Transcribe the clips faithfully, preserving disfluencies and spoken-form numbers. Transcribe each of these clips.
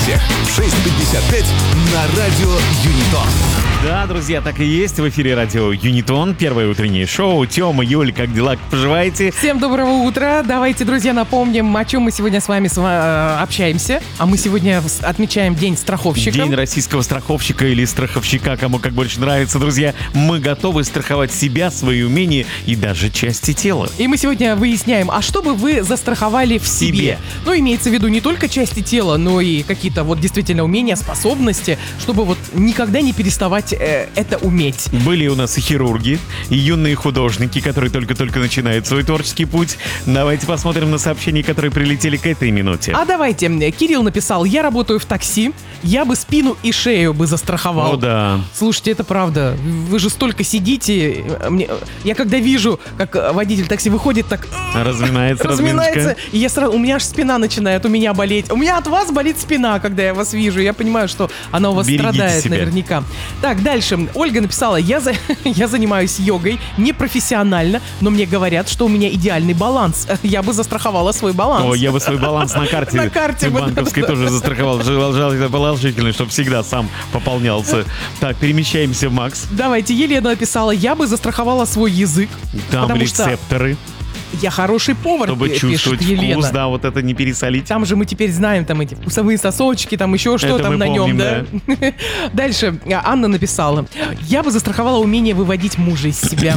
всех в шесть пятьдесят пять на радио Юнитон. Да, друзья, так и есть. В эфире радио Юнитон, первое утреннее шоу. Тёма, Юль, как дела, как поживаете? Всем доброго утра. Давайте, друзья, напомним, о чем мы сегодня с вами с вами общаемся. А мы сегодня отмечаем День страховщика. День российского страховщика или страховщика, кому как больше нравится, друзья. Мы готовы страховать себя, свои умения и даже части тела. И мы сегодня выясняем, а что бы вы застраховали в себе? себе? Ну, имеется в виду не только части тела, но и какие-то вот действительно умения, способности, чтобы вот никогда не переставать э, это уметь. Были у нас и хирурги, и юные художники, которые только-только начинают свой творческий путь. Давайте посмотрим на сообщения, которые прилетели к этой минуте. А давайте. Кирилл написал: я работаю в такси, я бы спину и шею бы застраховал. О, да. Слушайте, это правда. Вы же столько сидите. Мне, я когда вижу, как водитель такси выходит, так... Разминается, разминается. И я сразу... У меня аж спина начинает у меня болеть. У меня от вас болит спина, когда я вас вижу. Я понимаю, что она у вас Берегите страдает себя. Наверняка. Так, дальше. Ольга написала: я, за... я занимаюсь йогой непрофессионально, но мне говорят, что у меня идеальный баланс. Я бы застраховала свой баланс. О, я бы свой баланс на карте, на карте банковской тоже застраховал. Желательно положительный, чтобы всегда сам пополнялся. Так, перемещаемся в Макс. Давайте. Елена написала: я бы застраховала свой язык. Там рецепторы. Я хороший повар, чтобы пишет чувствовать Елена. Вкус, да, вот это не пересолить. Там же мы теперь знаем, там эти вкусовые сосочки, там еще что это там на помним, нем, да? да? Дальше Анна написала: я бы застраховала умение выводить мужа из себя.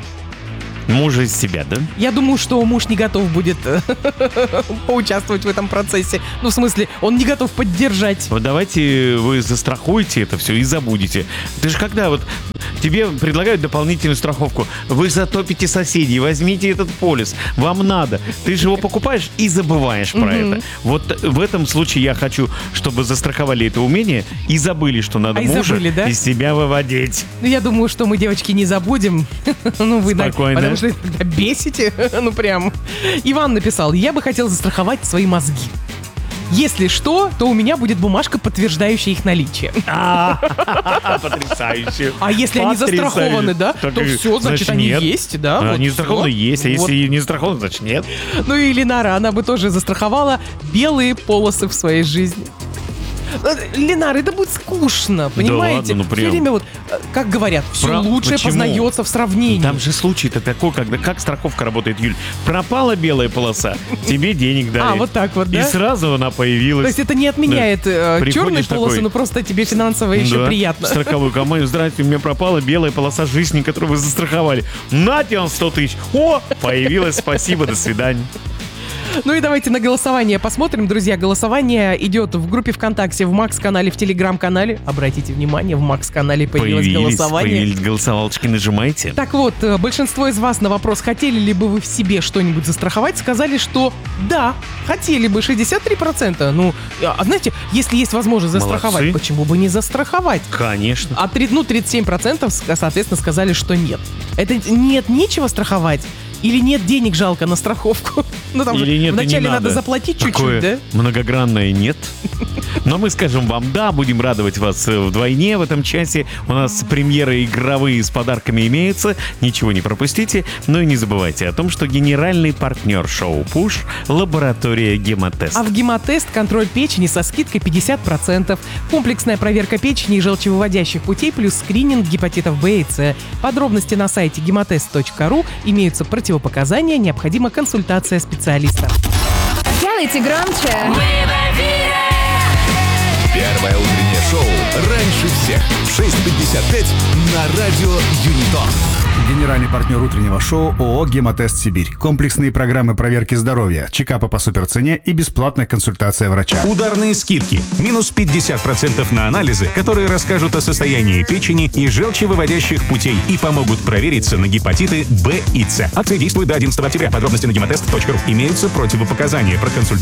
Мужа из себя, да? Я думаю, что муж не готов будет поучаствовать в этом процессе. Ну, в смысле, он не готов поддержать. Вот давайте вы застрахуете это все и забудете. Ты же когда вот тебе предлагают дополнительную страховку, вы затопите соседей, возьмите этот полис, вам надо. Ты же его покупаешь и забываешь про это. Вот в этом случае я хочу, чтобы застраховали это умение и забыли, что надо а мужа забыли, да? из себя выводить. Ну, я думаю, что мы, девочки, не забудем. Ну, вы спокойно. Потому что иногда бесите. Ну, прям. Иван написал: я бы хотел застраховать свои мозги. Если что, то у меня будет бумажка, подтверждающая их наличие. Потрясающе. А если они застрахованы, да, то все, значит, они есть, да. Они застрахованы есть, а если не застрахованы, значит нет. Ну и Ленара, она бы тоже застраховала белые полосы в своей жизни. Ленар, это будет скучно, понимаете? Да ладно, ну прям. Все время вот, как говорят, все Про... лучше Почему? Познается в сравнении. Там же случай-то такой, когда как страховка работает, Юль. Пропала белая полоса, тебе денег дали. А, вот так вот, да? И сразу она появилась. То есть это не отменяет да. черные полосы, такой... но просто тебе финансово еще да. приятно. В страховую компанию: здравствуйте, у меня пропала белая полоса жизни, которую вы застраховали. Нате вам сто тысяч. О, появилась, спасибо, до свидания. Ну и давайте на голосование посмотрим, друзья. Голосование идет в группе ВКонтакте, в Макс-канале, в Телеграм-канале. Обратите внимание, в Макс-канале появилось появились, голосование. Появились голосовалочки, нажимайте. Так вот, большинство из вас на вопрос, хотели ли бы вы в себе что-нибудь застраховать, сказали, что да, хотели бы, шестьдесят три процента. Ну, а знаете, если есть возможность застраховать, молодцы. Почему бы не застраховать? Конечно. А ну, тридцать семь процентов, соответственно, сказали, что нет. Это нет, нечего страховать? Или нет денег жалко на страховку? Ну, там Или же нет, вначале не надо надо. заплатить Такое чуть-чуть, да? Многогранное нет. Но мы скажем вам да, будем радовать вас вдвойне в этом часе. У нас премьеры игровые с подарками имеются. Ничего не пропустите. Ну и не забывайте о том, что генеральный партнер шоу «Пуш» — лаборатория «Гемотест». А в «Гемотест» контроль печени со скидкой пятьдесят процентов. Комплексная проверка печени и желчевыводящих путей плюс скрининг гепатитов Б и С. Подробности на сайте гемотест точка ру. Имеются противопоказания, необходима консультация специалиста. Делайте громче. Мы в эфире. Первое утреннее шоу раньше всех в шесть пятьдесят пять на радио Юнитон. Генеральный партнер утреннего шоу ООО «Гемотест Сибирь». Комплексные программы проверки здоровья, чекапа по суперцене и бесплатная консультация врача. Ударные скидки. Минус пятьдесят процентов на анализы, которые расскажут о состоянии печени и желчевыводящих путей и помогут провериться на гепатиты Б и С. Акция действует до одиннадцатого октября. Подробности на гемотест точка ру. Имеются противопоказания. Проконсультировать